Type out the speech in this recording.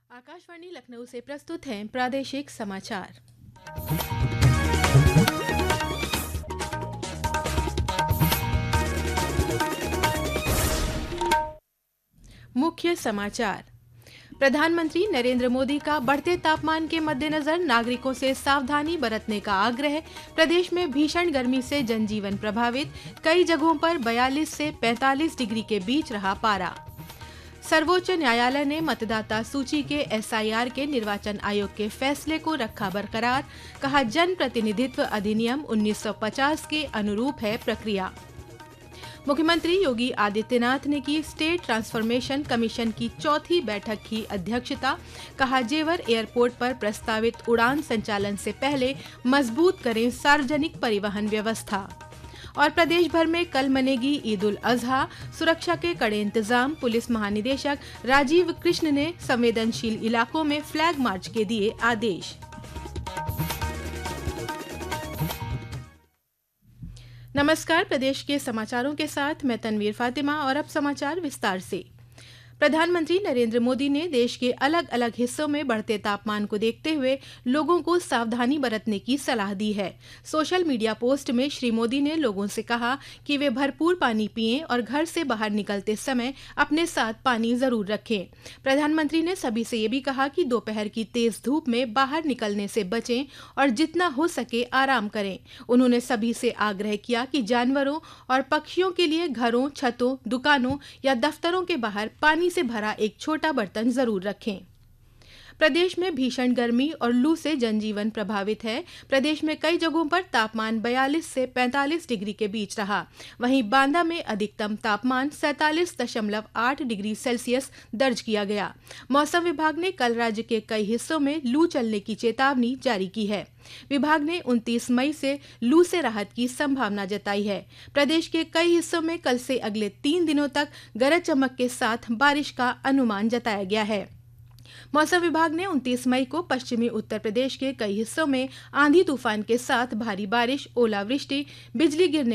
आकाशवाणी लखनऊ से प्रस्तुत हैं प्रादेशिक समाचार। मुख्य समाचार। प्रधानमंत्री नरेंद्र मोदी का बढ़ते तापमान के मद्देनजर नागरिकों से सावधानी बरतने का आग्रह। प्रदेश में भीषण गर्मी से जनजीवन प्रभावित, कई जगहों पर 42 से 45 डिग्री के बीच रहा पारा। सर्वोच्च न्यायालय ने मतदाता सूची के एसआईआर के निर्वाचन आयोग के फैसले को रखा बरकरार, कहा जन प्रतिनिधित्व अधिनियम 1950 के अनुरूप है प्रक्रिया। मुख्यमंत्री योगी आदित्यनाथ ने की स्टेट ट्रांसफॉर्मेशन कमीशन की चौथी बैठक की अध्यक्षता, कहा जेवर एयरपोर्ट पर प्रस्तावित उड़ान संचालन से पहले मजबूत करें सार्वजनिक परिवहन व्यवस्था। और प्रदेश भर में कल मनेगी ईद उल अजहा, सुरक्षा के कड़े इंतजाम। पुलिस महानिदेशक राजीव कृष्ण ने संवेदनशील इलाकों में फ्लैग मार्च के दिए आदेश। नमस्कार, प्रदेश के समाचारों के साथ मैं तनवीर फातिमा और अब समाचार विस्तार से। प्रधानमंत्री नरेंद्र मोदी ने देश के अलग अलग हिस्सों में बढ़ते तापमान को देखते हुए लोगों को सावधानी बरतने की सलाह दी है। सोशल मीडिया पोस्ट में श्री मोदी ने लोगों से कहा कि वे भरपूर पानी पिएं और घर से बाहर निकलते समय अपने साथ पानी जरूर रखें। प्रधानमंत्री ने सभी से ये भी कहा कि दोपहर की तेज धूप में बाहर निकलने से बचें और जितना हो सके आराम करें। उन्होंने सभी से आग्रह किया कि जानवरों और पक्षियों के लिए घरों, छतों, दुकानों या दफ्तरों के बाहर पानी से भरा एक छोटा बर्तन जरूर रखें। प्रदेश में भीषण गर्मी और लू से जनजीवन प्रभावित है। प्रदेश में कई जगहों पर तापमान 42 से 45 डिग्री के बीच रहा। वहीं बांदा में अधिकतम तापमान 47.8 डिग्री सेल्सियस दर्ज किया गया। मौसम विभाग ने कल राज्य के कई हिस्सों में लू चलने की चेतावनी जारी की है। विभाग ने 29 मई से लू से राहत की संभावना जताई है। प्रदेश के कई हिस्सों में कल से अगले 3 दिनों तक गरज चमक के साथ बारिश का अनुमान जताया गया है। मौसम विभाग ने 29 मई को पश्चिमी उत्तर प्रदेश के कई हिस्सों में आंधी तूफान के साथ भारी बारिश, ओलावृष्टि, बिजली गिरने